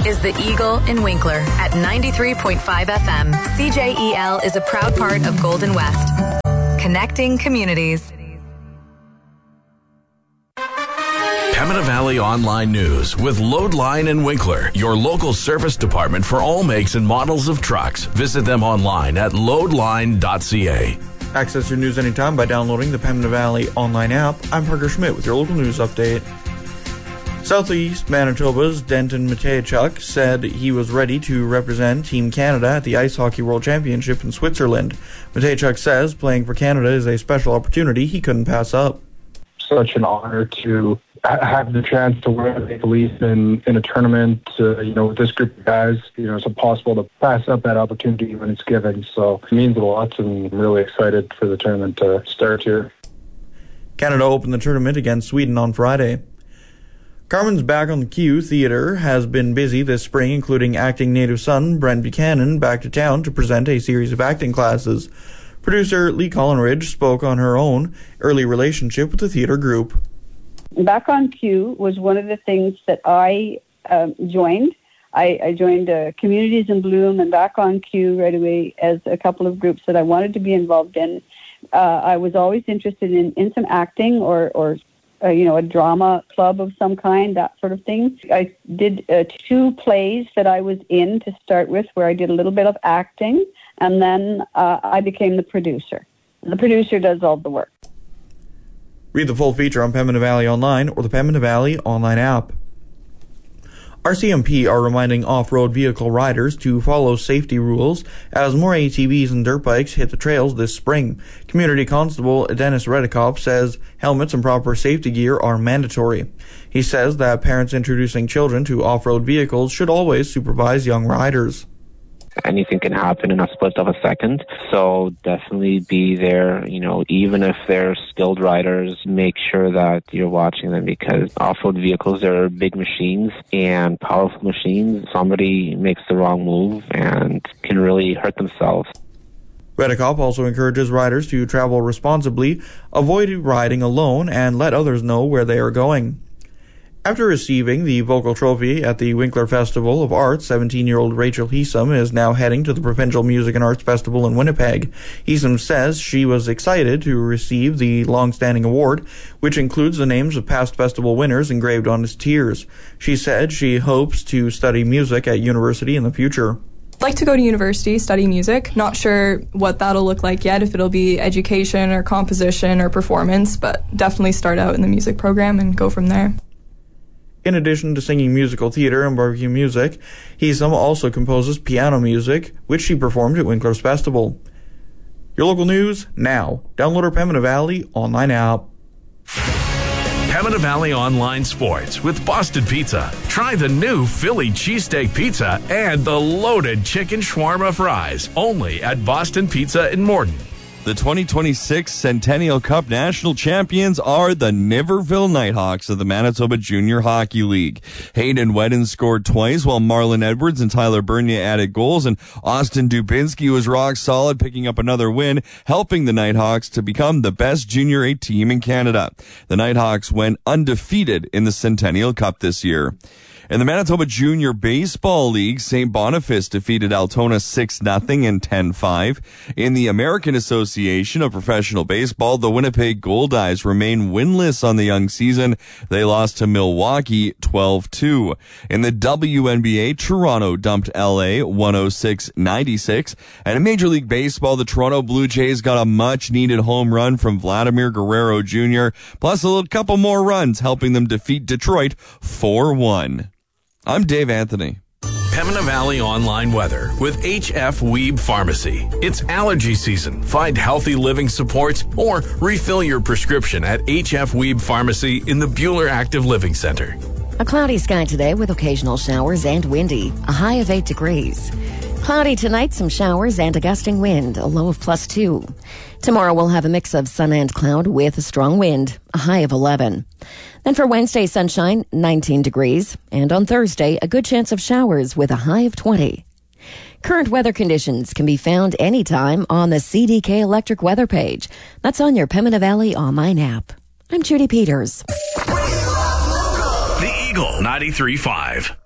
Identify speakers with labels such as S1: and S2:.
S1: is the Eagle in Winkler at 93.5 FM. CJEL is a proud part of Golden West. Connecting communities.
S2: Pembina Valley Online News with Loadline in Winkler, your local service department for all makes and models of trucks. Visit them online at loadline.ca.
S3: Access your news anytime by downloading the Pembina Valley Online app. I'm Parker Schmidt with your local news update. Southeast Manitoba's Denton Mateychuk said he was ready to represent Team Canada at the Ice Hockey World Championship in Switzerland. Mateychuk says playing for Canada is a special opportunity he couldn't pass up.
S4: Such an honor to have the chance to wear the Maple Leaf in a tournament, with this group of guys. It's impossible to pass up that opportunity when it's given. So it means a lot, and I'm really excited for the tournament to start here.
S3: Canada opened the tournament against Sweden on Friday. Carmen's Back on the Q Theatre has been busy this spring, including acting native son Brent Buchanan back to town to present a series of acting classes. Producer Lee Collinridge spoke on her own early relationship with the theatre group.
S5: Back on Q was one of the things that I joined. I joined Communities in Bloom and Back on Q right away as a couple of groups that I wanted to be involved in. I was always interested in some acting or a drama club of some kind, that sort of thing. I did 2 plays that I was in to start with where I did a little bit of acting, and then I became the producer. The producer does all the work.
S3: Read the full feature on Pembina Valley Online or the Pembina Valley Online app. RCMP are reminding off-road vehicle riders to follow safety rules as more ATVs and dirt bikes hit the trails this spring. Community Constable Dennis Redekop says helmets and proper safety gear are mandatory. He says that parents introducing children to off-road vehicles should always supervise young riders.
S6: Anything can happen in a split of a second. So definitely be there, even if they're skilled riders, make sure that you're watching them, because off-road vehicles are big machines and powerful machines. Somebody makes the wrong move and can really hurt themselves.
S3: Redekop also encourages riders to travel responsibly, avoid riding alone, and let others know where they are going. After receiving the vocal trophy at the Winkler Festival of Arts, 17-year-old Rachel Heesum is now heading to the Provincial Music and Arts Festival in Winnipeg. Heesum says she was excited to receive the long-standing award, which includes the names of past festival winners engraved on its tiers. She said she hopes to study music at university in the future.
S7: I'd like to go to university, study music. Not sure what that'll look like yet, if it'll be education or composition or performance, but definitely start out in the music program and go from there.
S3: In addition to singing musical theater and barbecue music, Heesum also composes piano music, which she performed at Winkler's Festival. Your local news now. Download our Pembina Valley Online app.
S2: Pembina Valley Online Sports with Boston Pizza. Try the new Philly cheesesteak pizza and the loaded chicken shawarma fries. Only at Boston Pizza in Morden.
S8: The 2026 Centennial Cup national champions are the Niverville Nighthawks of the Manitoba Junior Hockey League. Hayden Wedden scored twice, while Marlon Edwards and Tyler Bernier added goals, and Austin Dubinsky was rock solid, picking up another win, helping the Nighthawks to become the best Junior A team in Canada. The Nighthawks went undefeated in the Centennial Cup this year. In the Manitoba Junior Baseball League, St. Boniface defeated Altona 6-0 and 10-5. In the American Association of Professional Baseball, the Winnipeg Goldeyes remain winless on the young season. They lost to Milwaukee 12-2. In the WNBA, Toronto dumped LA 106-96. And in Major League Baseball, the Toronto Blue Jays got a much-needed home run from Vladimir Guerrero Jr., plus a little couple more runs, helping them defeat Detroit 4-1. I'm Dave Anthony.
S2: Pembina Valley Online weather with HF Weeb Pharmacy. It's allergy season. Find healthy living supports or refill your prescription at HF Weeb Pharmacy in the Buhler Active Living Center.
S9: A cloudy sky today with occasional showers and windy. A high of 8 degrees. Cloudy tonight, some showers and a gusting wind, a low of +2. Tomorrow we'll have a mix of sun and cloud with a strong wind, a high of 11. Then for Wednesday, sunshine, 19 degrees. And on Thursday, a good chance of showers with a high of 20. Current weather conditions can be found anytime on the CDK Electric weather page. That's on your Pembina Valley Online app. I'm Judy Peters.
S2: The Eagle 93.5.